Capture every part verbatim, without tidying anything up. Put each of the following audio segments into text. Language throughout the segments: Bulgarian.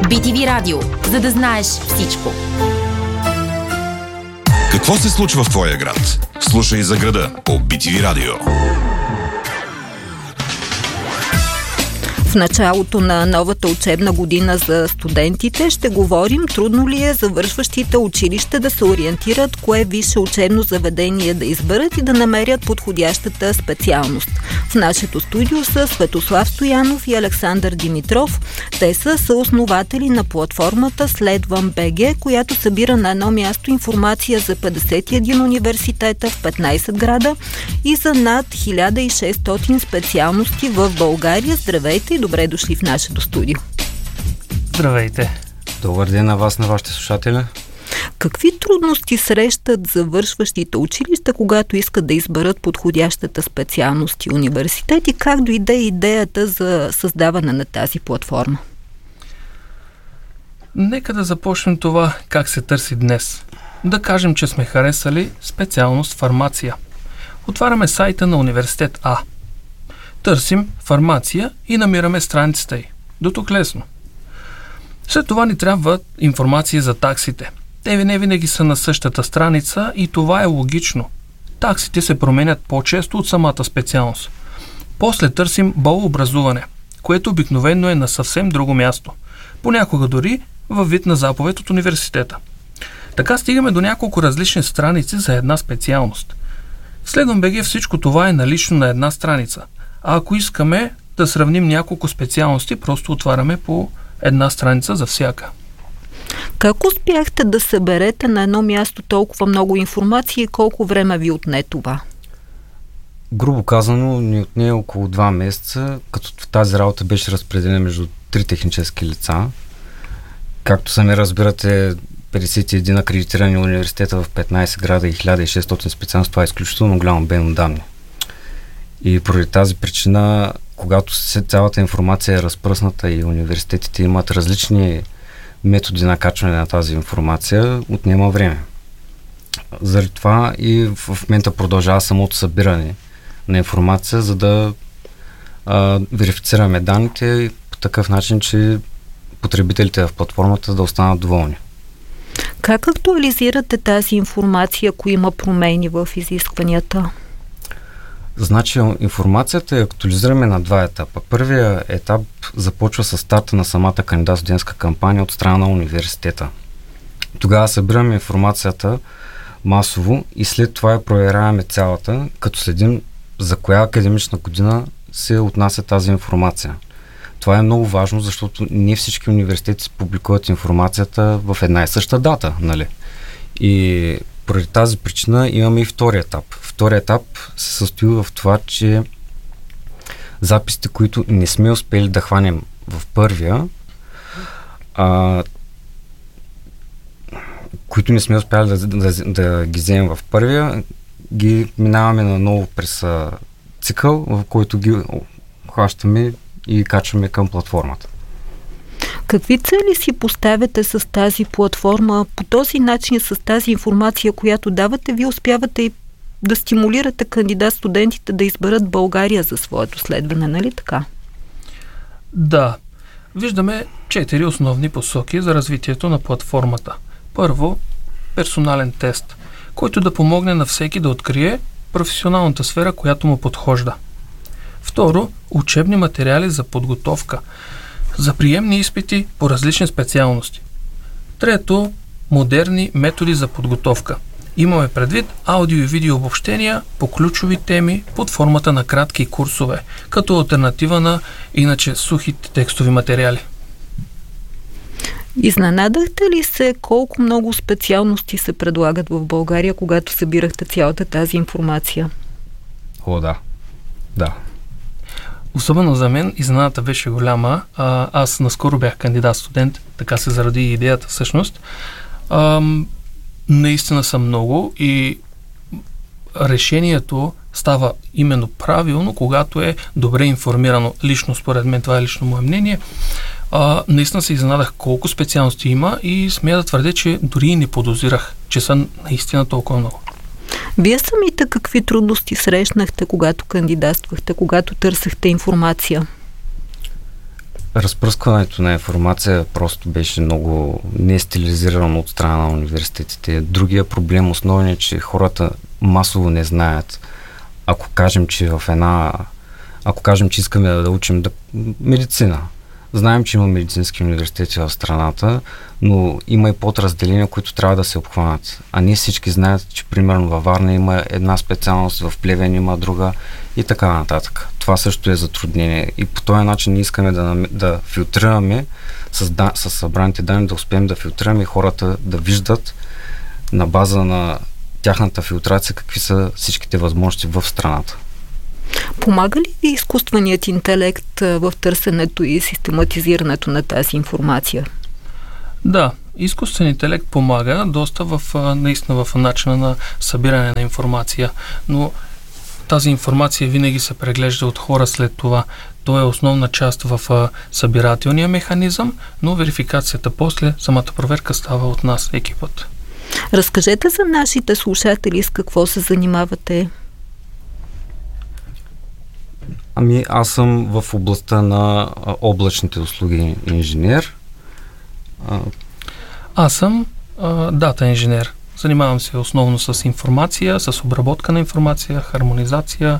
Би Ти Ви Радио, за да знаеш всичко. Какво се случва в твоя град? Слушай за града по Би Ти Ви Радио. В началото на новата учебна година за студентите ще говорим трудно ли е завършващите училище да се ориентират кое висше учебно заведение да изберат и да намерят подходящата специалност. В нашето студио са Светослав Стоянов и Александър Димитров. Те са съоснователи на платформата Следвам БГ, която събира на едно място информация за петдесет и един университета в петнайсет града и за над хиляда и шестстотин специалности в България. Здравейте и добре дошли в нашето студио. Здравейте. Добър ден на вас, на вашите слушатели. Какви трудности срещат завършващите училища, когато искат да изберат подходящата специалност и университет, и как дойде идеята за създаване на тази платформа? Нека да започнем това как се търси днес. Да кажем, че сме харесали специалност фармация. Отваряме сайта на университет А. Търсим фармация и намираме страницата й. До тук лесно. След това ни трябва информация за таксите. Те не винаги са на същата страница и това е логично. Таксите се променят по-често от самата специалност. После търсим балообразуване, което обикновено е на съвсем друго място. Понякога дори във вид на заповед от университета. Така стигаме до няколко различни страници за една специалност. В Следвам БГ всичко това е налично на една страница. А ако искаме да сравним няколко специалности, просто отваряме по една страница за всяка. Как успяхте да съберете на едно място толкова много информация и колко време ви отне това? Грубо казано, ни отне около два месеца, като тази работа беше разпределена между три технически лица. Както сами разбирате, петдесет и един акредитирани университета в петнайсет града и хиляда и шестстотин специалности, това е изключително голям обем данни. И поради тази причина, когато цялата информация е разпръсната и университетите имат различни методи на качване на тази информация, отнема време. Заради това и в момента продължава самото събиране на информация, за да а, верифицираме данните по такъв начин, че потребителите в платформата да останат доволни. Как актуализирате тази информация, ако има промени в изискванията? Значи информацията я актуализираме на два етапа. Първият етап започва с старта на самата кандидат-студентска кампания от страна на университета. Тогава събираме информацията масово и след това я проверяваме цялата, като следим за коя академична година се отнася тази информация. Това е много важно, защото не всички университети публикуват информацията в една и съща дата, нали? И поради тази причина имаме и втори етап. Втори етап се състои в това, че записите, които не сме успели да хванем в първия, а, които не сме успели да, да, да ги вземем в първия, ги минаваме наново през а, цикъл, в който ги хващаме и качваме към платформата. Какви цели си поставяте с тази платформа? По този начин, с тази информация, която давате, вие успявате и да стимулирате кандидат-студентите да изберат България за своето следване, нали така? Да. Виждаме четири основни посоки за развитието на платформата. Първо, персонален тест, който да помогне на всеки да открие професионалната сфера, която му подхожда. Второ, учебни материали за подготовка, за приемни изпити по различни специалности. Трето, модерни методи за подготовка. Имаме предвид аудио и видео обобщения по ключови теми под формата на кратки курсове, като алтернатива на иначе сухите текстови материали. Изненадахте ли се колко много специалности се предлагат в България, когато събирахте цялата тази информация? О, да. Да. Особено за мен изненадата беше голяма. А, аз наскоро бях кандидат-студент, така се заради идеята всъщност. А, наистина са много и решението става именно правилно, когато е добре информирано. Лично според мен, това е лично мое мнение. А, наистина се изненадах колко специалности има и смея да твърдя, че дори и не подозирах, че са наистина толкова много. Вие самите какви трудности срещнахте, когато кандидатствахте, когато търсехте информация? разпръскването на информация просто беше много нестилизирано от страна на университетите. Другия проблем основен е, че хората масово не знаят. Ако кажем, че в една... Ако кажем, че искаме да, да учим да... медицина. Знаем, че има медицински университети в страната, но има и подразделения, които трябва да се обхванат. А не всички знаят, че примерно във Варна има една специалност, в Плевен има друга и така нататък. Това също е затруднение. И по този начин ние искаме да, да филтрираме с, да, с събраните данни, да успеем да филтрираме хората да виждат на база на тяхната филтрация какви са всичките възможности в страната. Помага ли ви изкуственият интелект в търсенето и систематизирането на тази информация? Да, изкуственият интелект помага доста в, наистина в начина на събиране на информация, но тази информация винаги се преглежда от хора след това. То е основна част в събирателния механизъм, но верификацията после, самата проверка става от нас, екипът. Разкажете за нашите слушатели с какво се занимавате. Ами аз съм в областта на а, облачните услуги инженер. А... Аз съм а, дата инженер. Занимавам се основно с информация, с обработка на информация, хармонизация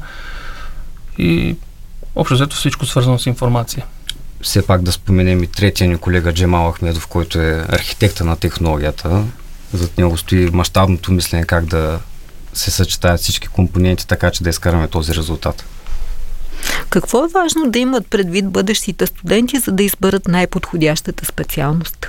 и общо взето всичко свързано с информация. Все пак да споменем и третия ни колега Джемал Ахмедов, който е архитекта на технологията. Зад него стои мащабното мислене как да се съчетаят всички компоненти, така че да изкараме този резултат. Какво е важно да имат предвид бъдещите студенти, за да изберат най-подходящата специалност?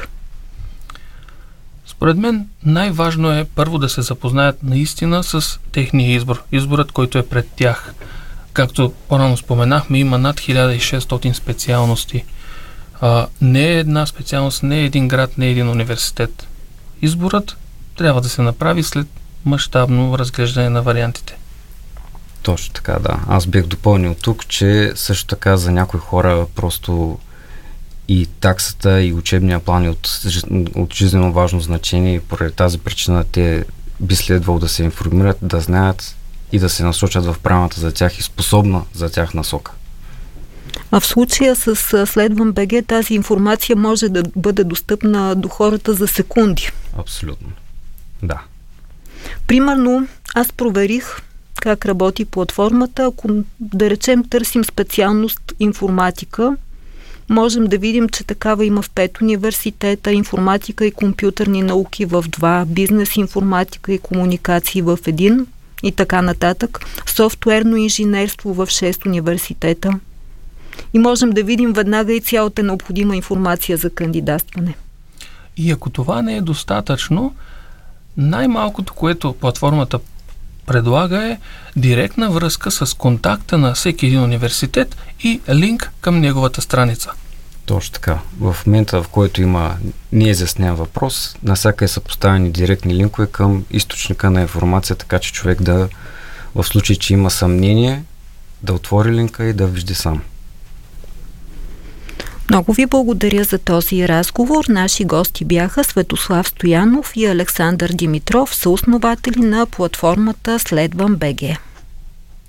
Според мен най-важно е първо да се запознаят наистина с техния избор. Изборът, който е пред тях. Както по-рано споменахме, има над хиляда и шестстотин специалности. А, не е една специалност, не е един град, не е един университет. Изборът трябва да се направи след мащабно разглеждане на вариантите. Точно така, да. Аз бих допълнил тук, че също така за някои хора просто и таксата, и учебния план е от, от жизнено важно значение и поради тази причина те би следвало да се информират, да знаят и да се насочат в правилната за тях и способна за тях насока. А в случая с Следвам БГ тази информация може да бъде достъпна до хората за секунди. Абсолютно. Да. Примерно, аз проверих как работи платформата. Ако, да речем, търсим специалност информатика, можем да видим, че такава има в пет университета, информатика и компютърни науки в два, бизнес информатика и комуникации в един и така нататък, софтуерно инженерство в шест университета. И можем да видим веднага и цялата необходима информация за кандидатстване. И ако това не е достатъчно, най-малкото, което платформата предлага е директна връзка с контакта на всеки един университет и линк към неговата страница. Точно така. В момента, в който има неизяснен въпрос, насякъде са поставени директни линкове към източника на информация, така че човек да, в случай, че има съмнение, да отвори линка и да вижда сам. Много ви благодаря за този разговор. Наши гости бяха Светослав Стоянов и Александър Димитров, съоснователи на платформата Следвам БГ.